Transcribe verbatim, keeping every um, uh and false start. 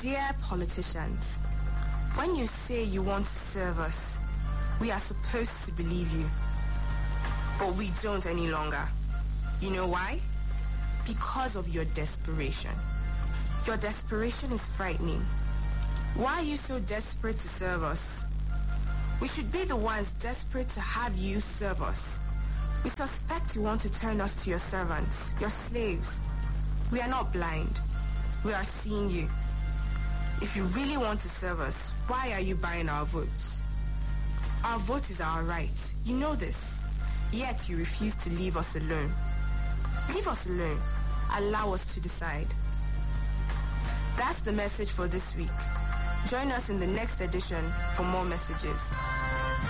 Dear politicians, when you say you want to serve us, we are supposed to believe you. But we don't any longer. You know why? Because of your desperation. Your desperation is frightening. Why are you so desperate to serve us? We should be the ones desperate to have you serve us. We suspect you want to turn us to your servants, your slaves. We are not blind. We are seeing you. If you really want to serve us, why are you buying our votes? Our vote is our right. You know this. Yet you refuse to leave us alone. Leave us alone. Allow us to decide. That's the message for this week. Join us in the next edition for more messages.